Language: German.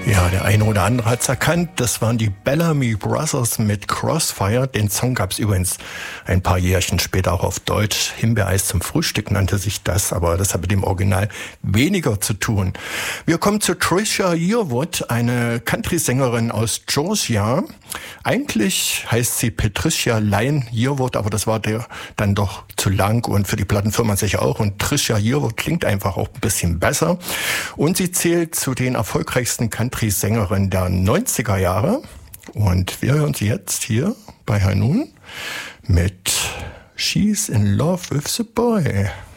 Ja, der eine oder andere hat's erkannt. Das waren die Bellamy Brothers mit Crossfire. Den Song gab's übrigens ein paar Jährchen später auch auf Deutsch. Himbeereis zum Frühstück nannte sich das, aber das hat mit dem Original weniger zu tun. Wir kommen zu Trisha Yearwood, eine Country-Sängerin aus Georgia. Eigentlich heißt sie Patricia Lynn Yearwood, aber das war der dann doch zu lang und für die Plattenfirma sicher auch. Und Trisha Yearwood klingt einfach auch ein bisschen besser. Und sie zählt zu den erfolgreichsten Country-Sängerinnen der 90er Jahre. Und wir hören sie jetzt hier bei High Noon mit She's in Love with the Boy.